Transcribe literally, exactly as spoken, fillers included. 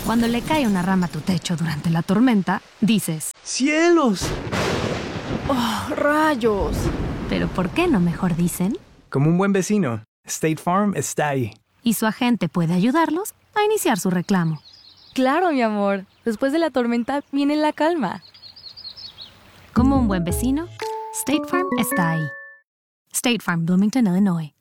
Cuando le cae una rama a tu techo durante la tormenta, dices, ¡cielos! ¡Oh, rayos! ¿pero por qué no mejor dicen? Como un buen vecino, State Farm está ahí. Y su agente puede ayudarlos a iniciar su reclamo. Claro, mi amor. Después de la tormenta viene la calma. Como un buen vecino, State Farm está ahí. State Farm, Bloomington, Illinois.